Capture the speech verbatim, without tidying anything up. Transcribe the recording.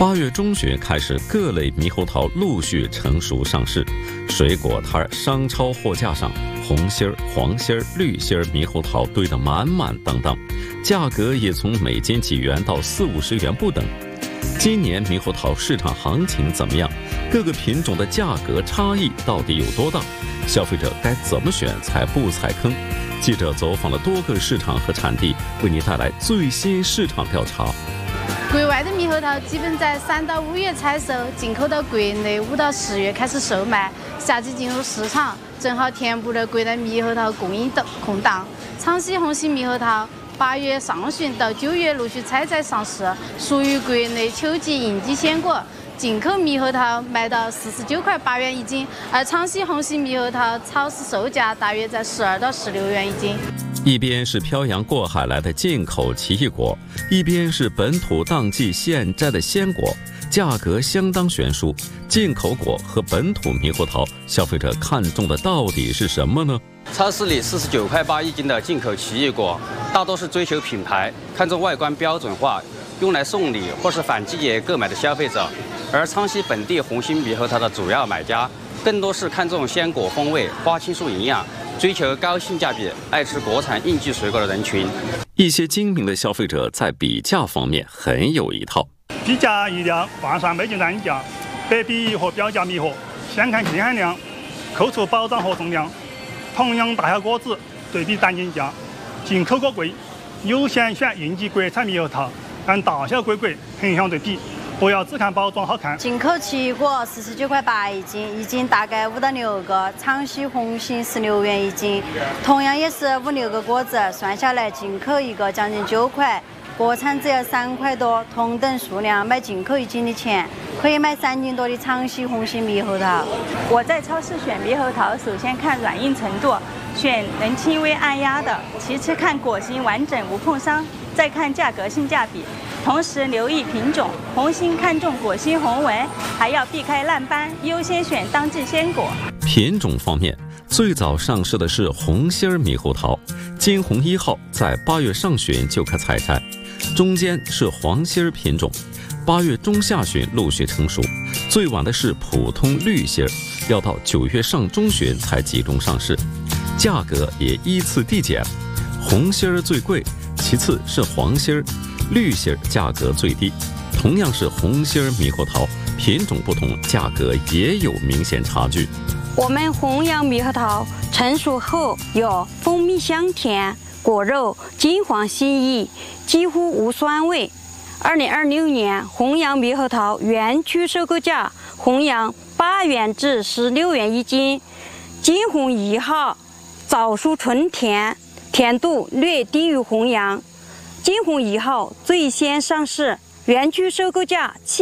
八月中旬开始，各类猕猴桃陆续成熟上市，水果摊商超货架上，红心儿、黄心儿、绿心儿猕猴桃堆得满满当当，价格也从每斤几元到四五十元不等。今年猕猴桃市场行情怎么样？各个品种的价格差异到底有多大？消费者该怎么选才不踩坑？记者走访了多个市场和产地，为您带来最新市场调查。 国外的猕猴桃基本在三到五月采收，进口到国内五到十月开始售卖。夏季进入市场，正好填补了国内猕猴桃供应的空档。昌西红心猕猴桃八月上旬到九月陆续采摘上市，属于国内秋季应季鲜果。进口猕猴桃卖到四十九块八元一斤，而昌西红心猕猴桃超市售价大约在十二到十六元一斤。 一边是漂洋过海来的进口奇异果，一边是本土当季现摘的鲜果，价格相当悬殊。进口果和本土猕猴桃，消费者看中的到底是什么呢？ 超市里四十九块八一斤的进口奇异果，大多是追求品牌，看重外观标准化，用来送礼或是反季节购买的消费者。而昌西本地红心猕猴桃的主要买家，更多是看重鲜果风味、花青素营养，追求高性价比、爱吃国产应季水果的人群。 一些精明的消费者在比价方面很有一套， 比价一定要挂上每斤单价，百比和标价弥合，先看净含量，扣除包装和重量。同样大小果子对比单斤价，进口果贵，优先选应季国产猕猴桃，按大小规格横向对比。不要只看包装好看。 进口奇异果四十九块八一斤，一斤大概五到六个。昌西红心十六元一斤，同样也是五六个果子，算下来进口一个将近九块，国产只要三块多。同等数量买进口一斤的钱，可以买三斤多的昌西红心猕猴桃。 我在超市选猕猴桃，首先看软硬程度，选能轻微按压的；其次看果形完整无碰伤，再看价格性价比。同时留意品种，红心看重果心红纹，还要避开烂斑，优先选当季鲜果。 品种方面，最早上市的是红心儿猕猴桃，金红一号在八月上旬就可采摘，中间是黄心儿品种，八月中下旬陆续成熟，最晚的是普通绿心儿，要到九月上中旬才集中上市，价格也依次递减，红心儿最贵，其次是黄心儿。绿心儿价格最低，同样是红心儿猕猴桃，品种不同，价格也有明显差距。 我们弘扬猕猴桃成熟后有蜂蜜香甜，果肉金黄细腻，几乎无酸味。二零二六年弘扬猕猴桃园区收购价弘扬八元至十六元一斤，金红一号早熟纯甜，甜度略低于弘扬。金红一号最先上市，园区收购价七。